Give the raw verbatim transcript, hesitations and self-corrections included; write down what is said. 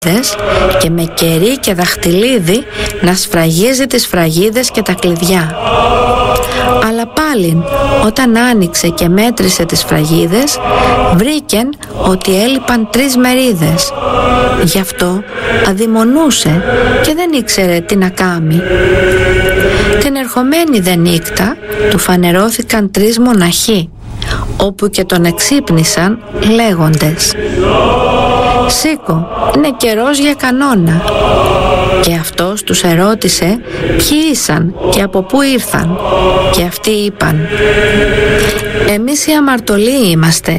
και με κερί και δαχτυλίδι να σφραγίζει τις σφραγίδες και τα κλειδιά. Αλλά πάλιν όταν άνοιξε και μέτρησε τις σφραγίδες, βρήκεν ότι έλειπαν τρεις μερίδες. Γι' αυτό αδειμονούσε και δεν ήξερε τι να κάμει. Την ερχομένη δε νύχτα του φανερώθηκαν τρεις μοναχοί, όπου και τον εξύπνησαν λέγοντες: «Σήκω, είναι καιρός για κανόνα». Και αυτός τους ερώτησε ποιοι ήσαν και από πού ήρθαν. Και αυτοί είπαν: «Εμείς οι αμαρτωλοί είμαστε